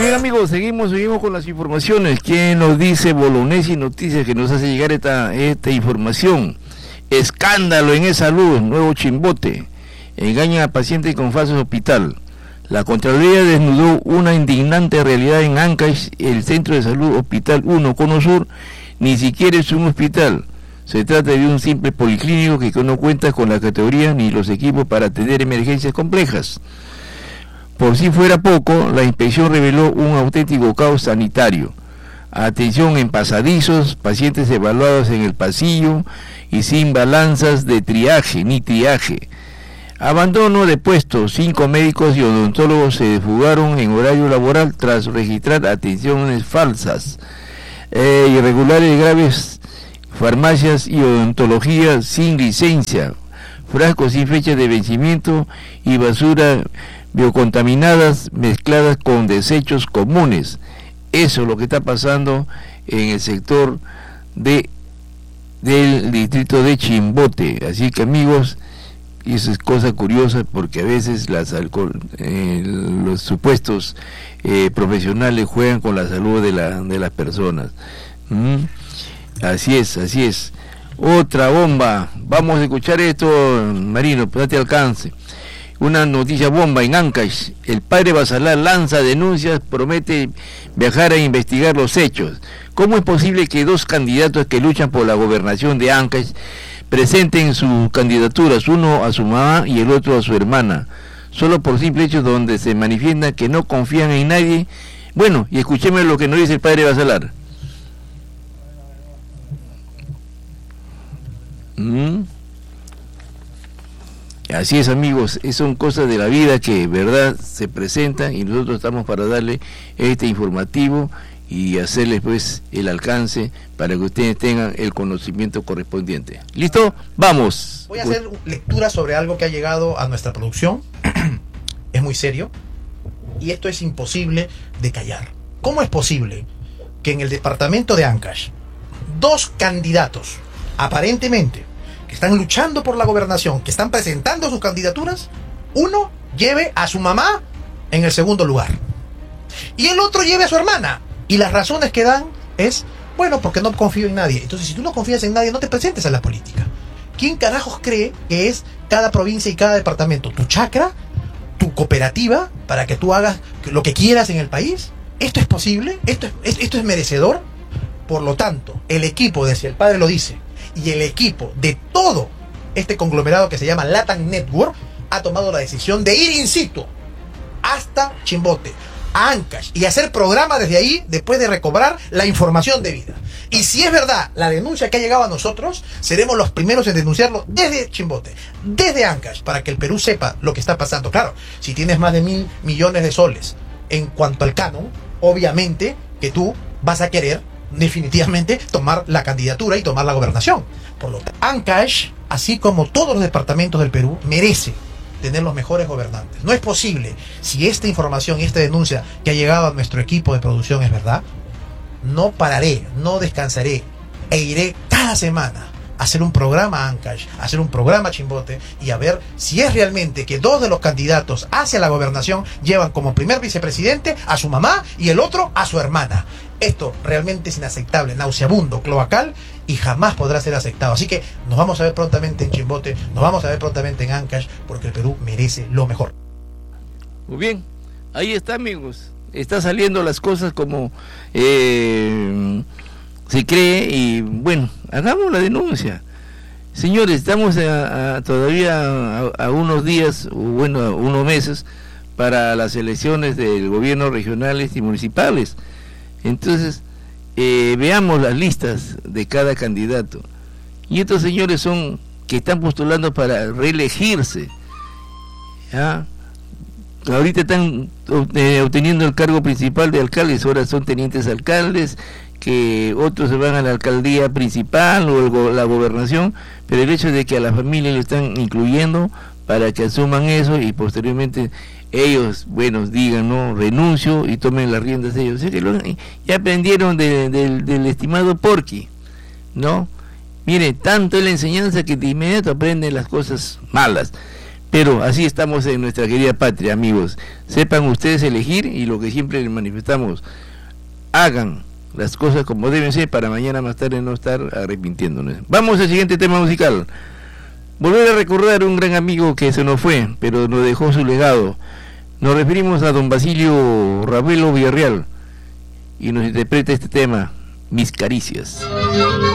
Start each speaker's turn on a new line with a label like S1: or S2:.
S1: bien, amigos, seguimos con las informaciones. ¿Quién nos dice Bolognesi Noticias que nos hace llegar esta información? Escándalo en E-Salud, nuevo Chimbote. Engañan a pacientes con falsos hospital. La Contraloría desnudó una indignante realidad en Ancash. El Centro de Salud Hospital 1 Cono Sur ni siquiera es un hospital. Se trata de un simple policlínico que no cuenta con la categoría ni los equipos para atender emergencias complejas. Por si fuera poco, la inspección reveló un auténtico caos sanitario. Atención en pasadizos, pacientes evaluados en el pasillo y sin balanzas de triaje, ni triaje. Abandono de puestos, 5 médicos y odontólogos se fugaron en horario laboral tras registrar atenciones falsas. Irregulares graves, farmacias y odontología sin licencia, frascos sin fecha de vencimiento y basura biocontaminadas mezcladas con desechos comunes. Eso es lo que está pasando en el sector del distrito de Chimbote. Así que, amigos, y eso es cosa curiosa porque a veces los supuestos profesionales juegan con la salud de las personas. Así es. Otra bomba. Vamos a escuchar esto, Marino, date alcance. Una noticia bomba en Ancash. El padre Basalar lanza denuncias, promete viajar a investigar los hechos. ¿Cómo es posible que dos candidatos que luchan por la gobernación de Ancash presenten sus candidaturas, uno a su mamá y el otro a su hermana, solo por simple hecho donde se manifiesta que no confían en nadie? Bueno, y escuchemos lo que nos dice el padre Basalar. Así es, amigos, son cosas de la vida que, verdad, se presentan y nosotros estamos para darle este informativo y hacerles pues el alcance para que ustedes tengan el conocimiento correspondiente. ¿Listo? ¡Vamos!
S2: Voy a hacer lectura sobre algo que ha llegado a nuestra producción. Es muy serio y esto es imposible de callar. ¿Cómo es posible que en el departamento de Ancash dos candidatos, aparentemente, que están luchando por la gobernación, que están presentando sus candidaturas, uno lleve a su mamá en el segundo lugar y el otro lleve a su hermana? Y las razones que dan es, bueno, porque no confío en nadie. Entonces, si tú no confías en nadie, no te presentes a la política. ¿Quién carajos cree que es cada provincia y cada departamento? ¿Tu chacra? ¿Tu cooperativa? ¿Para que tú hagas lo que quieras en el país? ¿Esto es posible? ¿Esto es merecedor? Por lo tanto, el equipo de, si el padre lo dice, y el equipo de todo este conglomerado que se llama Latam Network ha tomado la decisión de ir in situ hasta Chimbote, a Ancash, y hacer programa desde ahí después de recobrar la información debida. Y si es verdad la denuncia que ha llegado a nosotros, seremos los primeros en denunciarlo desde Chimbote, desde Ancash, para que el Perú sepa lo que está pasando. Claro, si tienes más de 1.000 millones de soles en cuanto al canon, obviamente que tú vas a querer definitivamente tomar la candidatura y tomar la gobernación. Por lo tanto, Ancash, así como todos los departamentos del Perú, merece tener los mejores gobernantes. No es posible, si esta información y esta denuncia que ha llegado a nuestro equipo de producción es verdad, no pararé, no descansaré e iré cada semana a hacer un programa Ancash, a hacer un programa Chimbote y a ver si es realmente que dos de los candidatos hacia la gobernación llevan como primer vicepresidente a su mamá y el otro a su hermana. Esto realmente es inaceptable, nauseabundo, cloacal, y jamás podrá ser aceptado. Así que nos vamos a ver prontamente en Chimbote, nos vamos a ver prontamente en Ancash, porque el Perú merece lo mejor.
S1: Muy bien, ahí está, amigos. Está saliendo las cosas como se cree y bueno, hagamos la denuncia. Señores, estamos todavía a unos días, bueno, a unos meses para las elecciones del gobierno regionales y municipales. Entonces, veamos las listas de cada candidato. Y estos señores son que están postulando para reelegirse. ¿Ya? Ahorita están obteniendo el cargo principal de alcaldes, ahora son tenientes alcaldes, que otros se van a la alcaldía principal o la gobernación, pero el hecho de que a la familia le están incluyendo para que asuman eso y posteriormente ellos, bueno, digan, no, renuncio y tomen las riendas de ellos. O sea que ya aprendieron del estimado Porky, ¿no? Mire, tanto es la enseñanza que de inmediato aprenden las cosas malas. Pero así estamos en nuestra querida patria, amigos. Sepan ustedes elegir, y lo que siempre les manifestamos, hagan las cosas como deben ser para mañana más tarde no estar arrepintiéndonos. Vamos al siguiente tema musical. Volver a recordar un gran amigo que se nos fue, pero nos dejó su legado. Nos referimos a don Basilio Ravelo Villarreal y nos interpreta este tema, Mis Caricias.